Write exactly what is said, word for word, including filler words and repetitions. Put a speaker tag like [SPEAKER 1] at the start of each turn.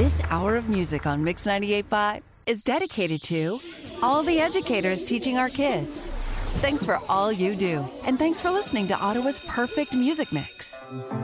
[SPEAKER 1] This hour of music on Mix ninety-eight point five is dedicated to all the educators teaching our kids. Thanks for all you do, and thanks for listening to Ottawa's Perfect Music Mix.